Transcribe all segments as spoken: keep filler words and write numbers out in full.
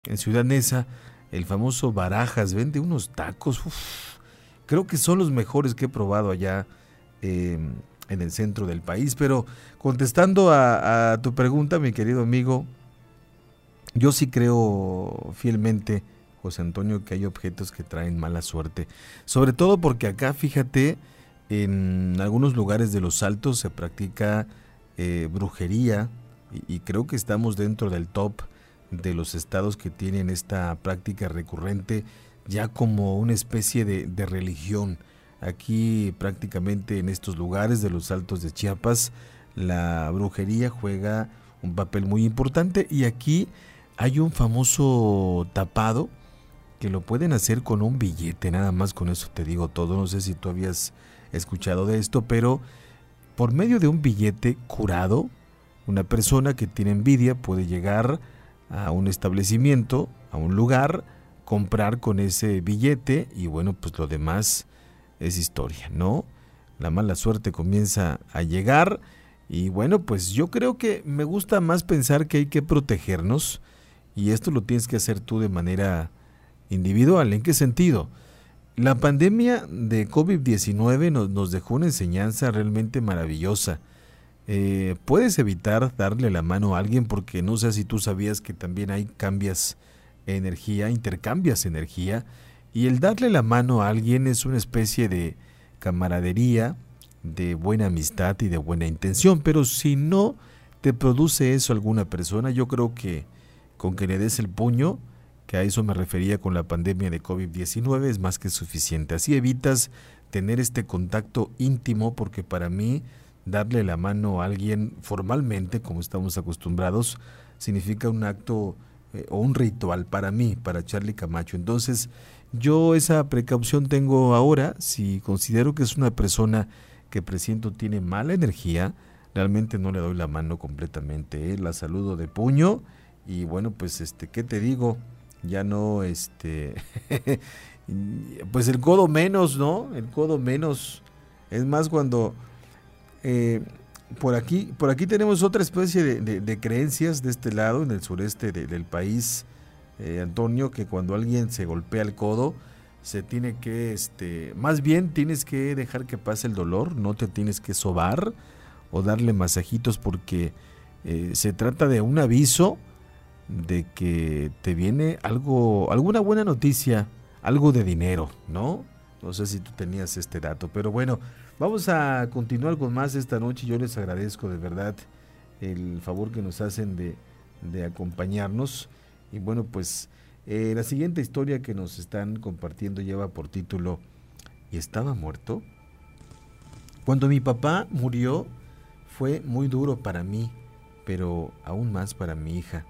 en Ciudad Neza, el famoso Barajas vende unos tacos, uf, creo que son los mejores que he probado allá eh, en el centro del país. Pero contestando a, a tu pregunta, mi querido amigo, yo sí creo fielmente, José Antonio, que hay objetos que traen mala suerte. Sobre todo porque acá, fíjate, en algunos lugares de los Altos se practica eh, brujería y, y creo que estamos dentro del top de los estados que tienen esta práctica recurrente ya como una especie de, de religión. Aquí prácticamente en estos lugares de los Altos de Chiapas la brujería juega un papel muy importante y aquí hay un famoso tapado que lo pueden hacer con un billete, nada más con eso te digo todo. No sé si tú habías escuchado de esto, pero por medio de un billete curado, una persona que tiene envidia puede llegar a un establecimiento, a un lugar, comprar con ese billete y bueno, pues lo demás es historia, ¿no? La mala suerte comienza a llegar y bueno, pues yo creo que me gusta más pensar que hay que protegernos y esto lo tienes que hacer tú de manera individual. ¿En qué sentido? La pandemia de covid diecinueve nos, nos dejó una enseñanza realmente maravillosa. Eh, puedes evitar darle la mano a alguien porque no sé si tú sabías que también hay cambias energía, intercambias energía y el darle la mano a alguien es una especie de camaradería, de buena amistad y de buena intención, pero si no te produce eso alguna persona, yo creo que con que le des el puño, que a eso me refería con la pandemia de covid diecinueve, es más que suficiente. Así evitas tener este contacto íntimo porque para mí darle la mano a alguien formalmente, como estamos acostumbrados, significa un acto eh, o un ritual para mí, para Charlie Camacho. Entonces, yo esa precaución tengo ahora. Si considero que es una persona que presiento tiene mala energía, realmente no le doy la mano completamente, ¿eh? La saludo de puño y bueno, pues este, ¿qué te digo? Ya no, este, pues el codo menos, ¿no? El codo menos. Es más cuando eh, por aquí, por aquí tenemos otra especie de, de, de creencias de este lado, en el sureste de, del país, eh, Antonio, que cuando alguien se golpea el codo, se tiene que, este, más bien tienes que dejar que pase el dolor, no te tienes que sobar o darle masajitos porque eh, se trata de un aviso de que te viene algo, alguna buena noticia, algo de dinero, ¿no? No sé si tú tenías este dato, pero bueno, vamos a continuar con más esta noche. Yo les agradezco de verdad el favor que nos hacen de, de acompañarnos. Y bueno, pues eh, la siguiente historia que nos están compartiendo lleva por título ¿Y estaba muerto? Cuando mi papá murió fue muy duro para mí, pero aún más para mi hija.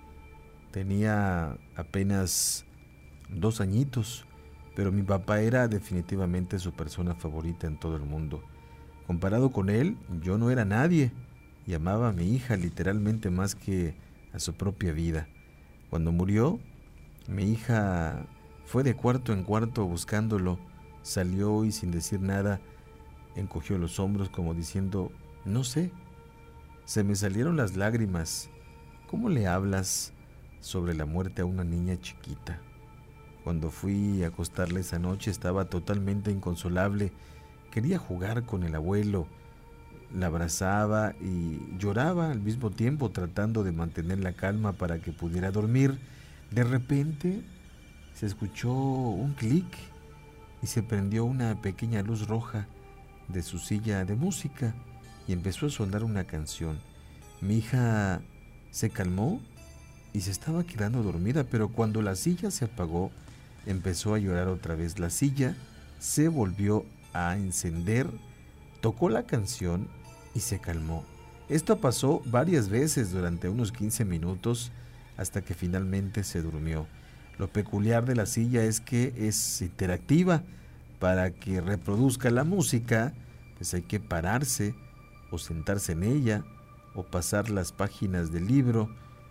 Tenía apenas dos añitos, pero mi papá era definitivamente su persona favorita en todo el mundo. Comparado con él, yo no era nadie y amaba a mi hija literalmente más que a su propia vida. Cuando murió, mi hija fue de cuarto en cuarto buscándolo, salió y sin decir nada, encogió los hombros como diciendo, no sé, se me salieron las lágrimas. ¿Cómo le hablas sobre la muerte a una niña chiquita? Cuando fui a acostarla esa noche estaba totalmente inconsolable. Quería jugar con el abuelo, la abrazaba y lloraba al mismo tiempo tratando de mantener la calma para que pudiera dormir. De repente se escuchó un clic y se prendió una pequeña luz roja de su silla de música y empezó a sonar una canción. Mi hija se calmó y se estaba quedando dormida, pero cuando la silla se apagó, empezó a llorar otra vez. La silla se volvió a encender, tocó la canción y se calmó. Esto pasó varias veces durante unos quince minutos hasta que finalmente se durmió. Lo peculiar de la silla es que es interactiva. Para que reproduzca la música, pues hay que pararse o sentarse en ella o pasar las páginas del libro.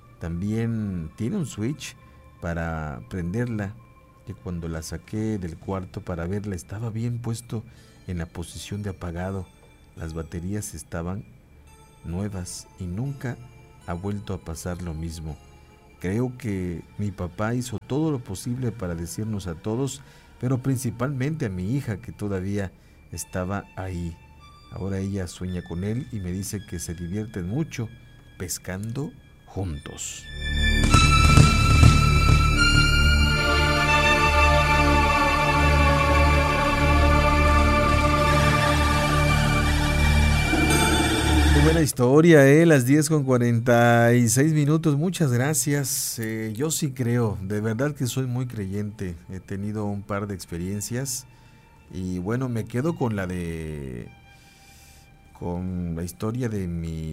También tiene un switch para prenderla, que cuando la saqué del cuarto para verla estaba bien puesto en la posición de apagado. Las baterías estaban nuevas y nunca ha vuelto a pasar lo mismo. Creo que mi papá hizo todo lo posible para decirnos a todos, pero principalmente a mi hija que todavía estaba ahí. Ahora ella sueña con él y me dice que se divierten mucho pescando juntos. Muy buena historia, ¿eh? Las diez con cuarenta y seis minutos. Muchas gracias. Eh, yo sí creo, de verdad que soy muy creyente. He tenido un par de experiencias y bueno, me quedo con la de... con la historia de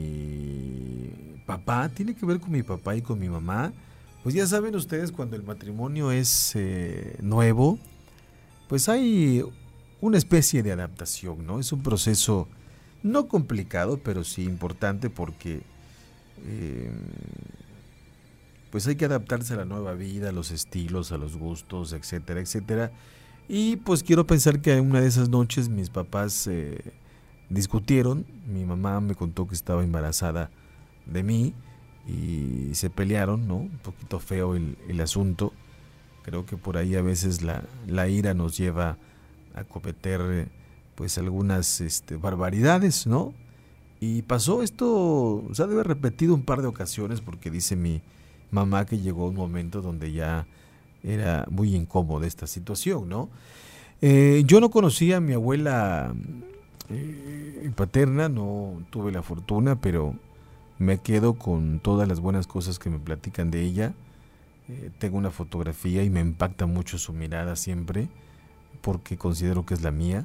mi papá. Tiene que ver con mi papá y con mi mamá. Pues ya saben ustedes, cuando el matrimonio es eh, nuevo, pues hay una especie de adaptación, ¿no? Es un proceso no complicado, pero sí importante porque eh, pues hay que adaptarse a la nueva vida, a los estilos, a los gustos, etcétera, etcétera. Y pues quiero pensar que una de esas noches mis papás eh, discutieron. Mi mamá me contó que estaba embarazada de mí y se pelearon, ¿no? Un poquito feo el, el asunto. Creo que por ahí a veces la, la ira nos lleva a cometer pues algunas este, barbaridades, ¿no? Y pasó esto, se ha de haber repetido un par de ocasiones porque dice mi mamá que llegó un momento donde ya era muy incómoda esta situación, ¿no? Eh, yo no conocía a mi abuela eh, paterna, no tuve la fortuna, pero me quedo con todas las buenas cosas que me platican de ella. Eh, tengo una fotografía y me impacta mucho su mirada siempre, porque considero que es la mía.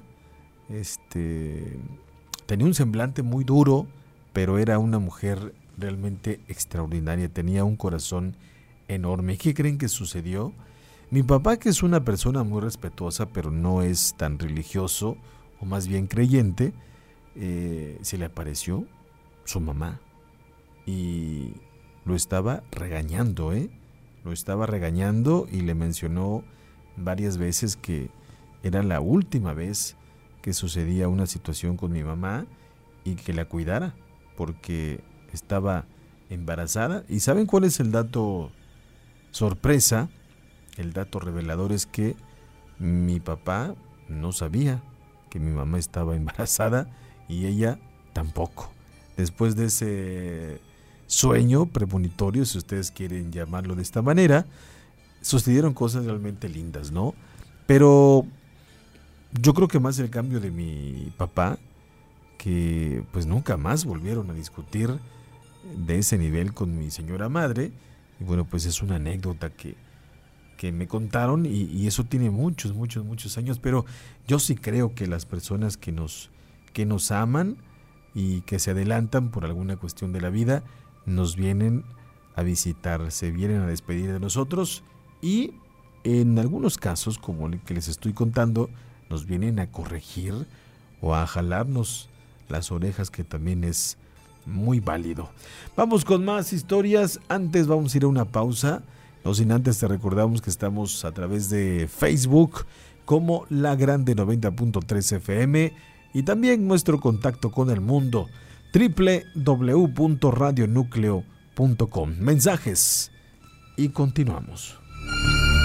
Este, tenía un semblante muy duro, pero era una mujer realmente extraordinaria, tenía un corazón enorme. ¿Qué creen que sucedió? Mi papá, que es una persona muy respetuosa, pero no es tan religioso, o más bien creyente, eh, se le apareció su mamá y lo estaba regañando, ¿eh? Lo estaba regañando y le mencionó varias veces que era la última vez que sucedía una situación con mi mamá y que la cuidara porque estaba embarazada. ¿Y saben cuál es el dato sorpresa? El dato revelador es que mi papá no sabía que mi mamá estaba embarazada y ella tampoco. Después de ese sueño premonitorio, si ustedes quieren llamarlo de esta manera, sucedieron cosas realmente lindas, ¿no? Pero yo creo que más el cambio de mi papá, que pues nunca más volvieron a discutir de ese nivel con mi señora madre. Y bueno, pues es una anécdota que, que me contaron y, y eso tiene muchos, muchos, muchos años. Pero yo sí creo que las personas que nos, que nos aman y que se adelantan por alguna cuestión de la vida, nos vienen a visitar, se vienen a despedir de nosotros y en algunos casos, como el que les estoy contando, nos vienen a corregir o a jalarnos las orejas, que también es muy válido. Vamos con más historias. Antes vamos a ir a una pausa. No sin antes te recordamos que estamos a través de Facebook como La Grande noventa punto tres F M y también nuestro contacto con el mundo doble u doble u doble u punto radio núcleo punto com. Mensajes y continuamos.